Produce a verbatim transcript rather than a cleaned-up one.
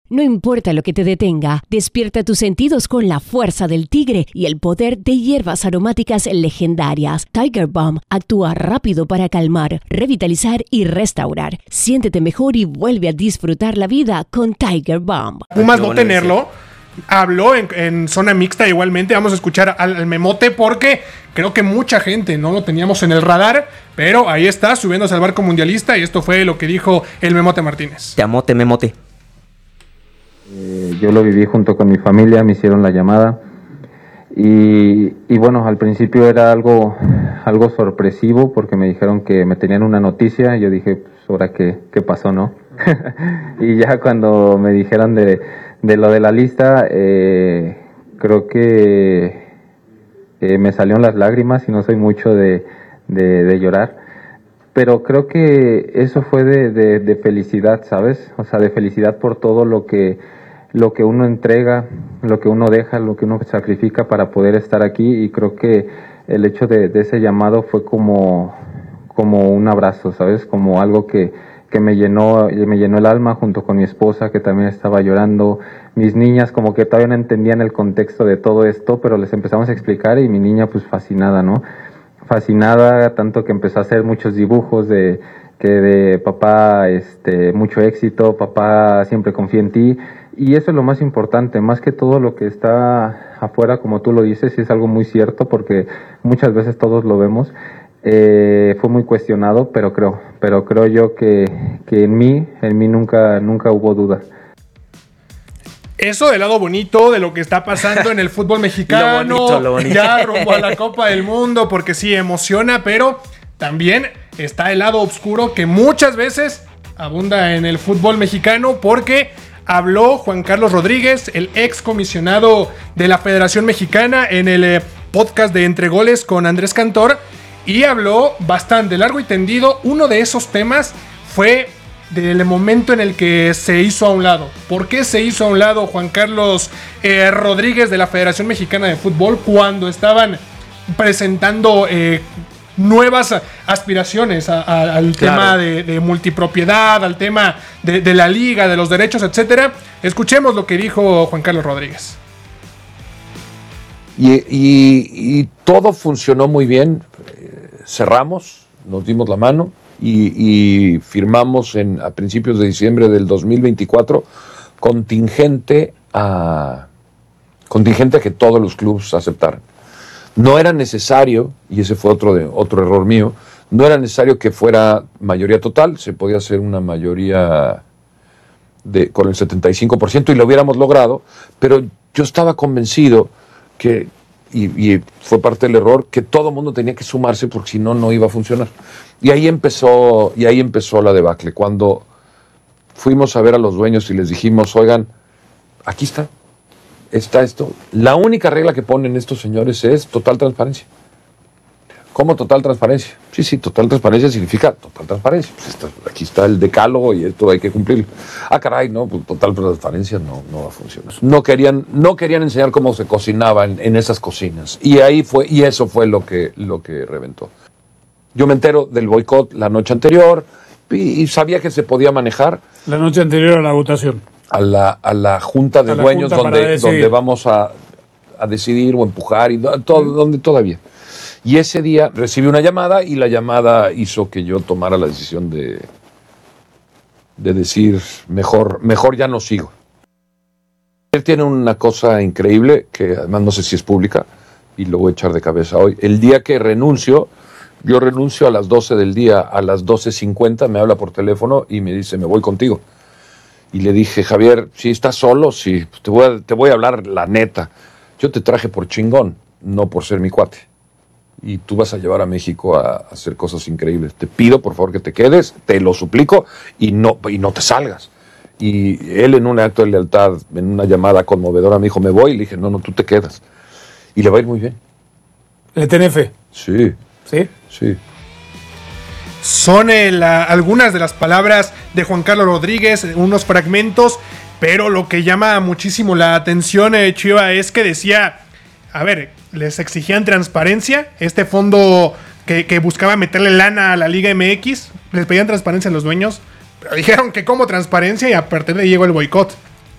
No importa lo que te detenga, despierta tus sentidos con la fuerza del tigre y el poder de hierbas aromáticas legendarias. Tiger Balm actúa rápido para calmar, revitalizar y restaurar. Siéntete mejor y vuelve a disfrutar la vida con Tiger Balm. Pumas no tenerlo. Habló en, en zona mixta igualmente. Vamos a escuchar al, al Memote porque creo que mucha gente no lo teníamos en el radar, pero ahí está, subiéndose al barco mundialista, y esto fue lo que dijo el Memote Martínez. Llamote, Memote. Eh, yo lo viví junto con mi familia, me hicieron la llamada y, y bueno, al principio era algo, algo sorpresivo porque me dijeron que me tenían una noticia y yo dije, pues ahora qué, qué pasó, ¿no? Y ya cuando me dijeron de, de lo de la lista, eh, creo que eh, me salieron las lágrimas y no soy mucho de, de, de llorar, pero creo que eso fue de, de, de felicidad, ¿sabes? O sea, de felicidad por todo lo que lo que uno entrega, lo que uno deja, lo que uno sacrifica para poder estar aquí, y creo que el hecho de, de ese llamado fue como, como un abrazo, ¿sabes? Como algo que, que me llenó, me llenó el alma, junto con mi esposa, que también estaba llorando, mis niñas como que todavía no entendían el contexto de todo esto, pero les empezamos a explicar y mi niña pues fascinada, ¿no? Fascinada, tanto que empezó a hacer muchos dibujos de que de papá, este, mucho éxito, papá siempre confía en ti. Y eso es lo más importante, más que todo lo que está afuera, como tú lo dices, y es algo muy cierto porque muchas veces todos lo vemos. Eh, fue muy cuestionado, pero creo, pero creo yo que, que en mí, en mí nunca, nunca hubo duda. Eso del lado bonito de lo que está pasando en el fútbol mexicano, lo bonito, lo bonito. Ya rumbo a la Copa del Mundo, porque sí emociona, pero también está el lado oscuro que muchas veces abunda en el fútbol mexicano, porque habló Juan Carlos Rodríguez, el ex comisionado de la Federación Mexicana, en el eh, podcast de Entre Goles con Andrés Cantor, y habló bastante largo y tendido. Uno de esos temas fue del momento en el que se hizo a un lado. ¿Por qué se hizo a un lado Juan Carlos eh, Rodríguez de la Federación Mexicana de Fútbol cuando estaban presentando eh, nuevas aspiraciones a, a, al claro. tema de, de multipropiedad, al tema de, de la liga, de los derechos, etcétera? Escuchemos lo que dijo Juan Carlos Rodríguez. Y, y, y todo funcionó muy bien. Cerramos, nos dimos la mano y, y firmamos en, a principios de diciembre del dos mil veinticuatro contingente a, contingente a que todos los clubes aceptaran. No era necesario, y ese fue otro, de, otro error mío, no era necesario que fuera mayoría total, se podía hacer una mayoría de, con el setenta y cinco por ciento y lo hubiéramos logrado, pero yo estaba convencido que, y, y fue parte del error, que todo el mundo tenía que sumarse porque si no, no iba a funcionar. Y ahí empezó, y ahí empezó la debacle, cuando fuimos a ver a los dueños y les dijimos, oigan, aquí está. Está esto. La única regla que ponen estos señores es total transparencia. ¿Cómo total transparencia? Sí, sí, total transparencia significa total transparencia. Pues esto, aquí está el decálogo y esto hay que cumplirlo. Ah, caray, no, pues total transparencia no, no va a funcionar. No querían, no querían enseñar cómo se cocinaba en, en esas cocinas. Y ahí fue, y eso fue lo que, lo que reventó. Yo me entero del boicot la noche anterior y, y sabía que se podía manejar. La noche anterior a la votación. A la, a la junta de dueños donde, donde vamos a, a decidir o empujar, y todo, mm. donde todavía. Y ese día recibí una llamada y la llamada hizo que yo tomara la decisión de, de decir, mejor, mejor ya no sigo. Él tiene una cosa increíble, que además no sé si es pública, y lo voy a echar de cabeza hoy. El día que renuncio, yo renuncio a las doce del día, a las doce cincuenta me habla por teléfono y me dice, me voy contigo. Y le dije, Javier, si estás solo, sí, te voy, a, te voy a hablar la neta. Yo te traje por chingón, no por ser mi cuate. Y tú vas a llevar a México a, a hacer cosas increíbles. Te pido, por favor, que te quedes, te lo suplico, y no, y no te salgas. Y él, en un acto de lealtad, en una llamada conmovedora, me dijo, me voy. Y le dije, no, no, tú te quedas. Y le va a ir muy bien. ¿Le tiene fe? Sí. ¿Sí? Sí. Son eh, la, algunas de las palabras de Juan Carlos Rodríguez, unos fragmentos, pero lo que llama muchísimo la atención, eh, Chiva, es que decía, a ver, les exigían transparencia, este fondo que, que buscaba meterle lana a la Liga M X, les pedían transparencia a los dueños, pero dijeron que como transparencia y a partir de ahí llegó el boicot.